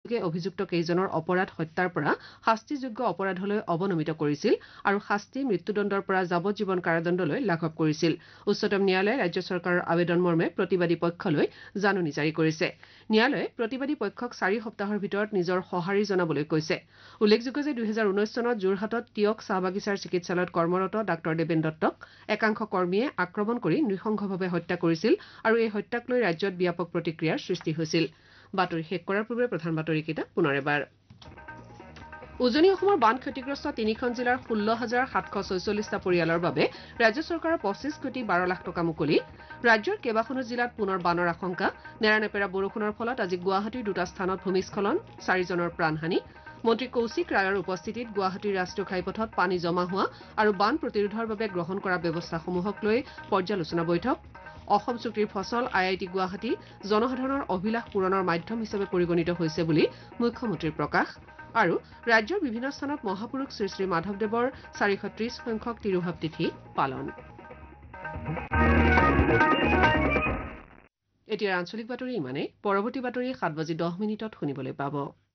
অভিযুক্ত কেইজনৰ অপৰাধ হত্যাৰ পৰা শাস্তিযোগ্য অপৰাধলৈ অৱনমিত কৰিছিল আৰু শাস্তি মৃত্যুদণ্ডৰ পৰা যাৱজ্জীৱন কাৰাদণ্ডলৈ লাঘৱ কৰিছিল উচ্চতম ন্যায়ালয়ে ৰাজ্য চৰকাৰৰ আবেদন মৰ্মে প্ৰতিবাদী পক্ষলৈ জাননী জাৰি কৰিছে ন্যায়ালয়ে প্ৰতিবাদী পক্ষক 4 সপ্তাহৰ ভিতৰত নিজৰ সঁহাৰি জনাবলৈ কৈছে উল্লেখযোগ্য যে 2019 চনত যোৰহাটত তিয়ক চাহ বাগিচাৰ চিকিৎসালয়ত কৰ্মৰত ডাঃ দেবেন দত্তক একাংশ কৰ্মীয়ে আক্ৰমণ কৰি নৃশংসভাৱে হত্যা কৰিছিল আৰু এই হত্যাক লৈ ৰাজ্যত ব্যাপক প্ৰতিক্ৰিয়াৰ সৃষ্টি হৈছিল বাতৰি শেষ কৰাৰ পূৰ্বে প্ৰধান বাতৰিকেইটা পুনৰ এবাৰ উজনি অসমৰ বান ক্ষতিগ্ৰস্ত 3খন জিলাৰ 16,746টা পৰিয়ালৰ বাবে ৰাজ্য চৰকাৰৰ 25 কোটি 12 লাখ টকা মুকলি ৰাজ্যৰ কেইবাখনো জিলাত পুনৰ বানৰ আশংকা নেৰানেপেৰা বৰষুণৰ ফলত আজি গুৱাহাটীৰ দুটা স্থানত ভূমিস্খলন 4জনৰ প্ৰাণহানি মন্ত্ৰী কৌশিক ৰায়ৰ উপস্থিতিত গুৱাহাটীৰ ৰাষ্ট্ৰীয় ঘাইপথত পানী জমা হোৱা আৰু বান প্ৰতিৰোধৰ বাবে গ্ৰহণ কৰা ব্যৱস্থাসমূহক লৈ পৰ্যালোচনা বৈঠক অসম চুক্তিৰ ফচল IIT গুৱাহাটী জনসাধাৰণৰ অভিলাষ পূৰণৰ মাধ্যম হিচাপে পৰিগণিত হৈছে বুলি মুখ্যমন্ত্ৰীৰ প্ৰকাশ আৰু ৰাজ্যৰ বিভিন্ন স্থানত মহাপুৰুষ শ্ৰী শ্ৰী মাধৱদেৱৰ 430 সংখ্যক তিৰুভাৱ তিথি পালন এতিয়া আঞ্চলিক বাতৰি ইমানেই পৰৱৰ্তী বাতৰি 7:10 শুনিবলৈ পাব